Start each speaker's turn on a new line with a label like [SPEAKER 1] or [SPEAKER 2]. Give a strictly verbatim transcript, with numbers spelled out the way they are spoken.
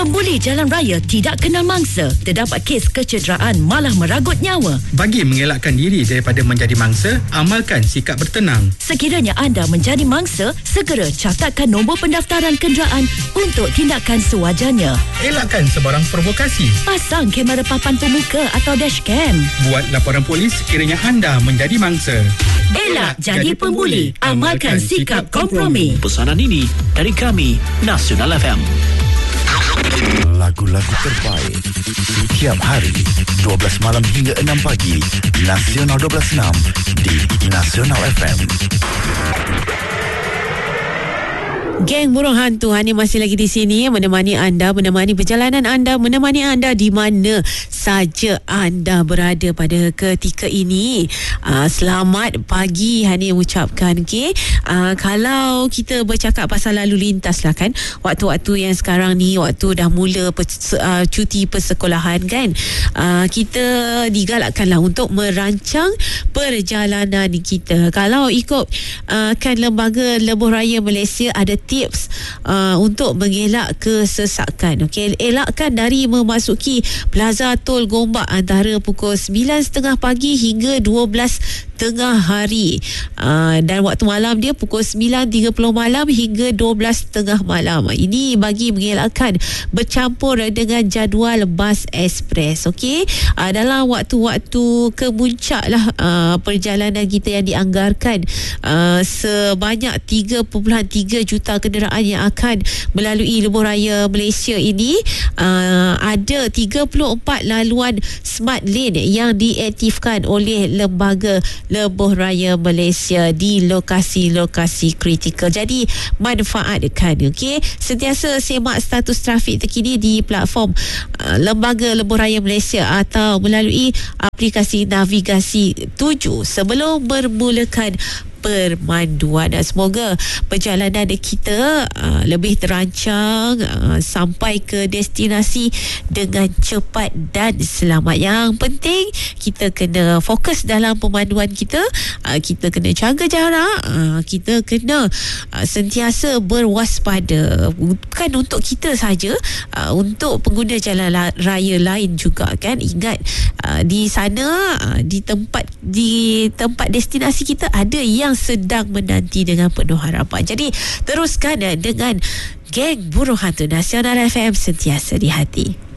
[SPEAKER 1] Pembuli jalan raya tidak kenal mangsa. Terdapat kes kecederaan malah meragut nyawa.
[SPEAKER 2] Bagi mengelakkan diri daripada menjadi mangsa, amalkan sikap bertenang.
[SPEAKER 1] Sekiranya anda menjadi mangsa, segera catatkan nombor pendaftaran kenderaan untuk tindakan sewajarnya.
[SPEAKER 2] Elakkan sebarang provokasi.
[SPEAKER 1] Pasang kamera papan pemuka atau dashcam.
[SPEAKER 2] Buat laporan polis sekiranya anda menjadi mangsa.
[SPEAKER 1] Elak jadi pembuli. Amalkan sikap kompromi.
[SPEAKER 3] Pesanan ini dari kami, Nasional F M.
[SPEAKER 4] Lagu-lagu terbaik setiap hari dua belas malam hingga enam pagi. Nasional dua belas enam di Nasional F M.
[SPEAKER 5] Geng Burung Hantu Hani masih lagi di sini menemani anda, menemani perjalanan anda, menemani anda di mana saja anda berada pada ketika ini. Uh, selamat pagi Hani ucapkan. Okay? Uh, kalau kita bercakap pasal lalu lintas lah kan, waktu-waktu yang sekarang ni, waktu dah mula pers- uh, cuti persekolahan kan, uh, kita digalakkanlah untuk merancang perjalanan kita. Kalau ikut uh, kan Lembaga Lebuh Raya Malaysia ada tips uh, untuk mengelak kesesakan. Okey, elakkan dari memasuki Plaza Tol Gombak antara pukul sembilan tiga puluh pagi hingga dua belas tengah hari. Uh, dan waktu malam dia pukul sembilan tiga puluh malam hingga dua belas tengah malam. Ini bagi mengelakkan bercampur dengan jadual bas ekspres. Okey, uh, dalam waktu-waktu kemuncak lah uh, perjalanan kita yang dianggarkan uh, sebanyak tiga perpuluhan tiga juta kenderaan yang akan melalui Lebuh Raya Malaysia ini, uh, ada tiga puluh empat laluan smart lane yang diaktifkan oleh Lembaga Lebuh Raya Malaysia di lokasi-lokasi kritikal. Jadi manfaatkan. Okey, sentiasa semak status trafik terkini di platform uh, Lembaga Lebuh Raya Malaysia atau melalui aplikasi navigasi tujuh sebelum bermulakan permanduan. Dan semoga perjalanan kita uh, lebih terancang uh, sampai ke destinasi dengan cepat dan selamat. Yang penting kita kena fokus dalam pemanduan kita, uh, kita kena jaga jarak, uh, kita kena uh, sentiasa berwaspada, bukan untuk kita saja, uh, untuk pengguna jalan la- raya lain juga kan. Ingat uh, di sana, uh, di tempat di tempat destinasi kita ada yang sedang menanti dengan penuh harapan. Jadi teruskan dengan Geng Burung Hantu Nasional F M, sentiasa di hati.